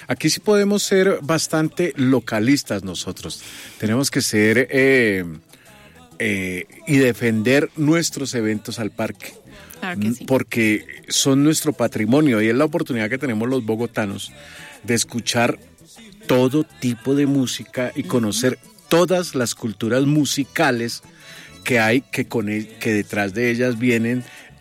Aquí sí podemos ser bastante localistas nosotros. Tenemos que ser y defender nuestros eventos al parque. Claro que sí. Porque son nuestro patrimonio y es la oportunidad que tenemos los bogotanos de escuchar todo tipo de música y conocer todas las culturas musicales que hay, que detrás de ellas vienen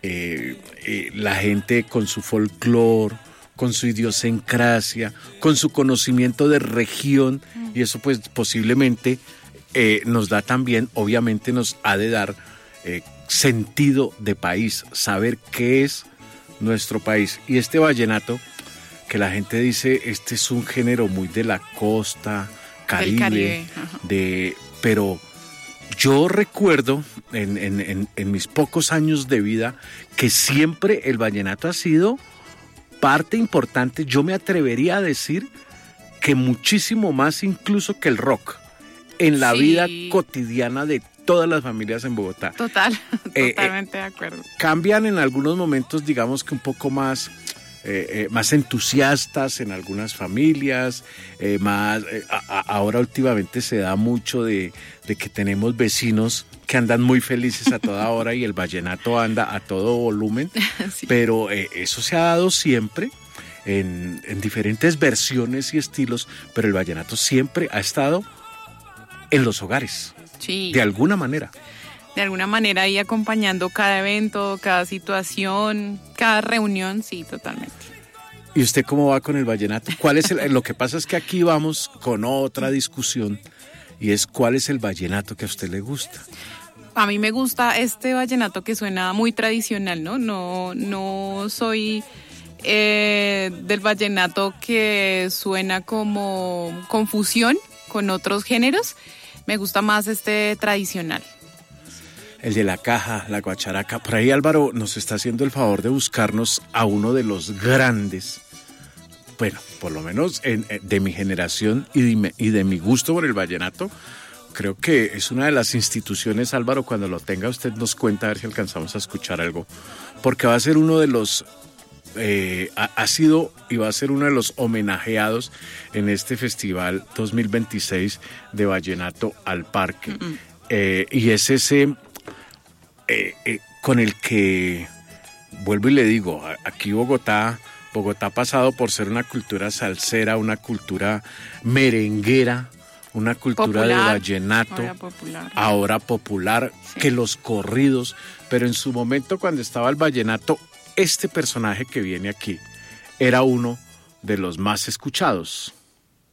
la gente con su folclore, con su idiosincrasia, con su conocimiento de región, y eso pues posiblemente nos da también, obviamente nos ha de dar sentido de país, saber qué es nuestro país. Y este vallenato, que la gente dice, este es un género muy de la costa, Caribe, pero yo recuerdo en mis pocos años de vida que siempre el vallenato ha sido parte importante, yo me atrevería a decir que muchísimo más incluso que el rock, en la vida cotidiana de todas las familias en Bogotá. Totalmente de acuerdo. Cambian en algunos momentos, digamos que un poco más entusiastas en algunas familias, ahora últimamente se da mucho de que tenemos vecinos que andan muy felices a toda hora y el vallenato anda a todo volumen, sí. Pero eso se ha dado siempre en diferentes versiones y estilos, pero el vallenato siempre ha estado en los hogares, sí. De alguna manera. De alguna manera ahí acompañando cada evento, cada situación, cada reunión, sí, totalmente. ¿Y usted cómo va con el vallenato? ¿Cuál es lo que pasa es que aquí vamos con otra discusión y es ¿cuál es el vallenato que a usted le gusta? A mí me gusta este vallenato que suena muy tradicional, ¿no? No soy del vallenato que suena como confusión con otros géneros. Me gusta más este tradicional. El de la caja, la guacharaca. Por ahí Álvaro nos está haciendo el favor de buscarnos a uno de los grandes, bueno, por lo menos de mi generación y de mi gusto por el vallenato. Creo que es una de las instituciones, Álvaro, cuando lo tenga usted nos cuenta a ver si alcanzamos a escuchar algo, porque va a ser uno de los, ha sido y va a ser uno de los homenajeados en este festival 2026 de Vallenato al Parque. Y es ese con el que, vuelvo y le digo, aquí Bogotá ha pasado por ser una cultura salsera, una cultura merenguera, una cultura popular, de vallenato, ahora popular, sí. Que los corridos, pero en su momento cuando estaba el vallenato, este personaje que viene aquí era uno de los más escuchados.